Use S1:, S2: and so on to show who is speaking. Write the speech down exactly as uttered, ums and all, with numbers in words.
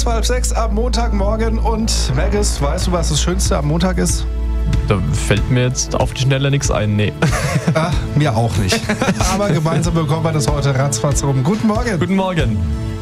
S1: vor halb sechs am Montagmorgen. Und Maggis, weißt du, was das Schönste am Montag ist?
S2: Da fällt mir jetzt auf die Schnelle nichts ein, nee.
S1: Ach, mir auch nicht. Aber gemeinsam bekommen wir das heute ratzfatz rum. Guten Morgen.
S2: Guten Morgen.